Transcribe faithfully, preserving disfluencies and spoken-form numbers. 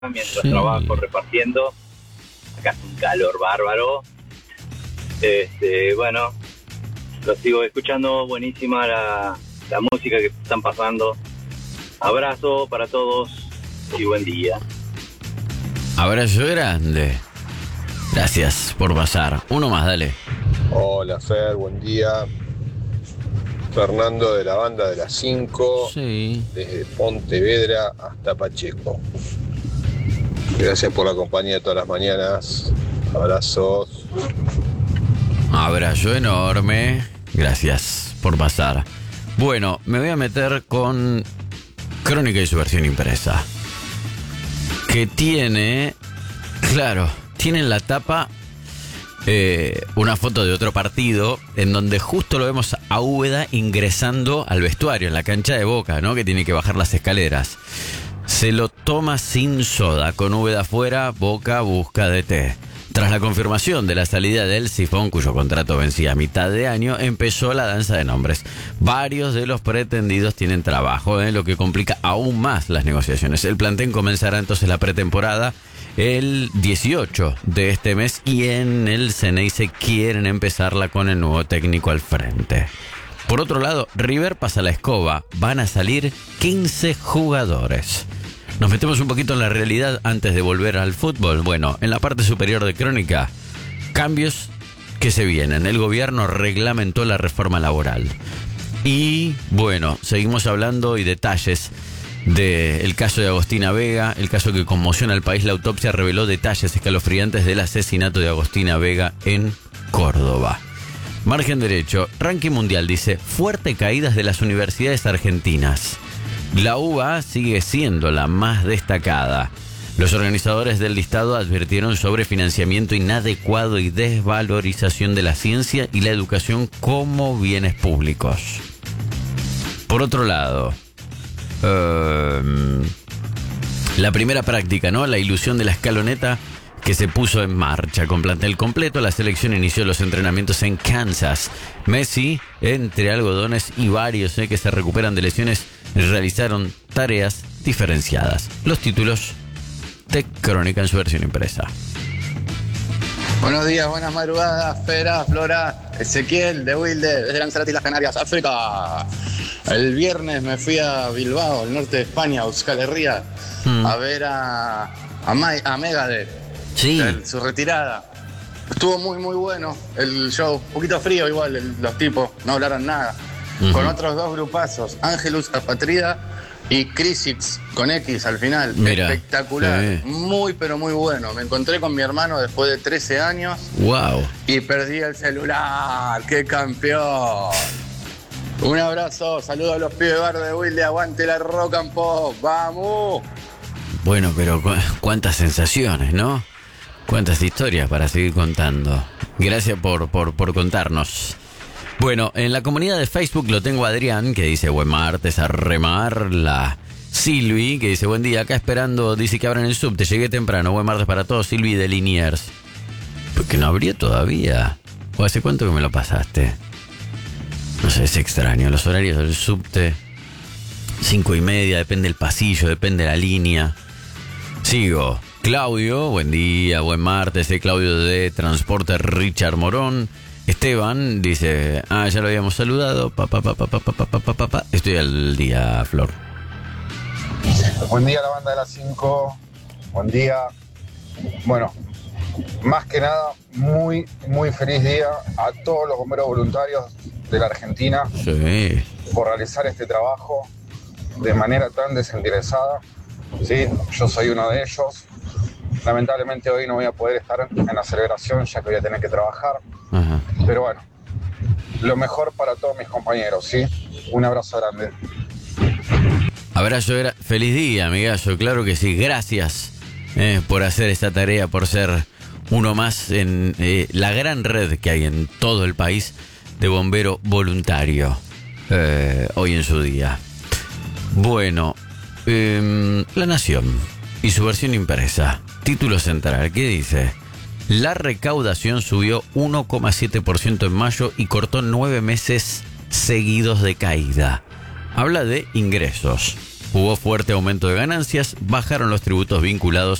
mientras Sí. trabajo repartiendo. Acá hace un calor bárbaro. Este, bueno, lo sigo escuchando, buenísima la, la música que están pasando. Abrazo para todos y buen día. Abrazo grande. Gracias por pasar. Uno más, dale. Hola Fer, buen día. Fernando de la banda de las cinco, Sí. desde Pontevedra hasta Pacheco. Gracias por la compañía de todas las mañanas. Abrazos. Abrazo enorme. Gracias por pasar. Bueno, me voy a meter con Crónica y su versión impresa. Que tiene, claro, tiene en la tapa eh, una foto de otro partido en donde justo lo vemos a Úbeda ingresando al vestuario en la cancha de Boca, ¿no? Que tiene que bajar las escaleras. Se lo toma sin soda, con Úbeda afuera, Boca busca D T. Tras la confirmación de la salida del Sifón, cuyo contrato vencía a mitad de año, empezó la danza de nombres. Varios de los pretendidos tienen trabajo, ¿eh? Lo que complica aún más las negociaciones. El plantel comenzará entonces la pretemporada el dieciocho de este mes y en el Ceneice quieren empezarla con el nuevo técnico al frente. Por otro lado, River pasa la escoba. Van a salir quince jugadores. Nos metemos un poquito en la realidad antes de volver al fútbol. Bueno, en la parte superior de Crónica, cambios que se vienen. El gobierno reglamentó la reforma laboral. Y bueno, seguimos hablando y detalles del caso de Agostina Vega, el caso que conmociona al país. La autopsia reveló detalles escalofriantes del asesinato de Agostina Vega en Córdoba. Margen derecho, ranking mundial dice, fuerte caídas de las universidades argentinas. La U B A sigue siendo la más destacada. Los organizadores del listado advirtieron sobre financiamiento inadecuado y desvalorización de la ciencia y la educación como bienes públicos. Por otro lado, uh, la primera práctica, ¿no? La ilusión de la escaloneta que se puso en marcha con plantel completo. La selección inició los entrenamientos en Kansas. Messi, entre algodones y varios eh, que se recuperan de lesiones, realizaron tareas diferenciadas. Los títulos de Crónica en su versión impresa. Buenos días, buenas madrugadas, Fera, Flora, Ezequiel, de Wilde, desde Lanzarote y las Canarias, África. El viernes me fui a Bilbao, el norte de España, a Euskal Herria, hmm. a ver a, a, Ma- a Megadeth, sí. el, su retirada. Estuvo muy, muy bueno el show, un poquito frío igual, el, los tipos no hablaron nada. Uh-huh. Con otros dos grupazos, Ángelus Apatrida y Crisix con X al final. Mira, espectacular, sí. Muy pero muy bueno. Me encontré con mi hermano después de trece años. Wow. Y perdí el celular. ¡Qué campeón! Un abrazo, saludos a los pibes verdes de Wilde, aguante la rock and pop, ¡vamos! Bueno, pero cu- cuántas sensaciones, ¿no? Cuántas historias para seguir contando. Gracias por, por, por contarnos. Bueno, en la comunidad de Facebook lo tengo a Adrián, que dice buen martes, a remarla. Silvi, que dice buen día, acá esperando, dice que abran el subte, llegué temprano, buen martes para todos. Silvi de Liniers. Porque no abría todavía. ¿O hace cuánto que me lo pasaste? No sé, es extraño. Los horarios del subte, cinco y media, depende del pasillo, depende de la línea. Sigo. Claudio, buen día, buen martes, de Claudio de Transporte Richard Morón. Esteban dice, ah, ya lo habíamos saludado, pa, pa, pa, pa, pa, pa, pa, pa, pa, pa. Estoy al día, Flor. Buen día, la banda de las cinco. Buen día. Bueno, más que nada, muy, muy feliz día a todos los bomberos voluntarios de la Argentina Sí. por realizar este trabajo de manera tan desinteresada. Sí, yo soy uno de ellos. Lamentablemente hoy no voy a poder estar en la celebración ya que voy a tener que trabajar. Ajá. Pero bueno, lo mejor para todos mis compañeros, ¿sí? Un abrazo grande. Abrazo, gra- feliz día, amigazo, claro que sí. Gracias eh, por hacer esta tarea, por ser uno más en eh, la gran red que hay en todo el país de bombero voluntario eh, hoy en su día. Bueno, eh, La Nación y su versión impresa. Título central, ¿qué dice? La recaudación subió uno coma siete por ciento en mayo y cortó nueve meses seguidos de caída. Habla de ingresos. Jugó fuerte aumento de ganancias, bajaron los tributos vinculados